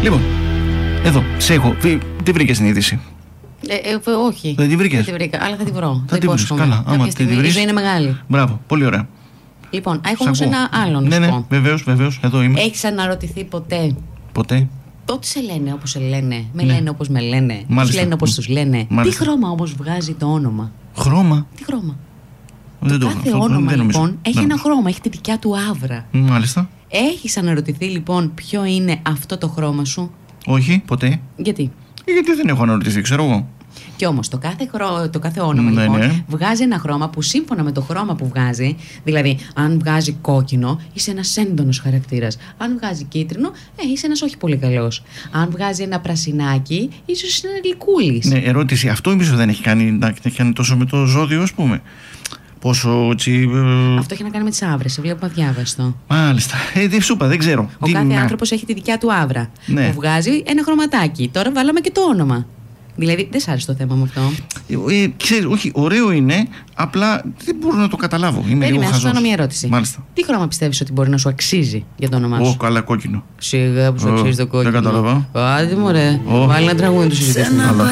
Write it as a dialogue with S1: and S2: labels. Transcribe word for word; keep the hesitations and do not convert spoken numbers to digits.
S1: Λοιπόν, εδώ, σε έχω. Τι βρήκες την είδηση?
S2: Ε, ε, όχι.
S1: Δεν τη βρήκες?
S2: Δεν τη βρήκα, αλλά θα τη βρω.
S1: Θα τη βρεις, καλά. Άμα τη βρεις.
S2: Η ζωή είναι μεγάλη.
S1: Μπράβο, πολύ ωραία.
S2: Λοιπόν, έχω όμως ένα άλλο να
S1: ναι,
S2: σου
S1: ναι,
S2: πω.
S1: βεβαίως, βεβαίως, εδώ είμαι.
S2: Έχεις αναρωτηθεί ποτέ?
S1: Ποτέ.
S2: Ότι σε λένε όπως σε λένε, με
S1: ναι.
S2: λένε όπως με λένε, τους λένε όπως τους λένε.
S1: Μάλιστα.
S2: Τι χρώμα όμως βγάζει το όνομα?
S1: Χρώμα?
S2: Τι χρώμα?
S1: Δεν
S2: το
S1: το
S2: κάθε
S1: αυτό,
S2: όνομα
S1: δεν
S2: λοιπόν
S1: νομίζω.
S2: έχει
S1: δεν
S2: ένα
S1: νομίζω.
S2: χρώμα, έχει τη δικιά του άβρα.
S1: Μάλιστα.
S2: Έχεις αναρωτηθεί λοιπόν ποιο είναι αυτό το χρώμα σου?
S1: Όχι, ποτέ.
S2: Γιατί?
S1: Γιατί δεν έχω αναρωτηθεί, ξέρω εγώ.
S2: Κι όμως το κάθε, χρό... το κάθε όνομα
S1: ναι,
S2: λοιπόν
S1: ναι.
S2: βγάζει ένα χρώμα που σύμφωνα με το χρώμα που βγάζει, δηλαδή αν βγάζει κόκκινο είσαι ένας έντονος χαρακτήρας. Αν βγάζει κίτρινο ε, είσαι ένας όχι πολύ καλός. Αν βγάζει ένα πρασινάκι ίσως είσαι ένα γλυκούλης.
S1: Ναι, ερώτηση. Αυτό ίσως δεν έχει κάνει, να έχει κάνει τόσο με το ζώδιο, ας πούμε. Πόσο έτσι. Ε...
S2: Αυτό έχει να κάνει με τις άβρες. Σε βλέπω αδιάβαστο.
S1: Μάλιστα. Ε, δεν σου είπα, δεν ξέρω.
S2: Ο
S1: Τι,
S2: κάθε
S1: να...
S2: άνθρωπος έχει τη δικιά του άβρα.
S1: Ναι.
S2: Που βγάζει ένα χρωματάκι. Τώρα βάλαμε και το όνομα. Δηλαδή, δεν σ' άρεσε το θέμα με αυτό?
S1: Ε, ξέρεις, όχι, ωραίο είναι, απλά δεν μπορώ να το καταλάβω. Είμαι λίγο
S2: χαζός.
S1: χαζός.
S2: Κάνω μια ερώτηση.
S1: Μάλιστα.
S2: Τι χρώμα πιστεύεις ότι μπορεί να σου αξίζει για το όνομά σου?
S1: Ω, καλά, κόκκινο.
S2: Σιγά που σου
S1: Ω,
S2: αξίζει το κόκκινο.
S1: δεν κατάλαβα.
S2: Άντε μωρέ, βάλει ένα τραγούδι να το συζητήσουμε.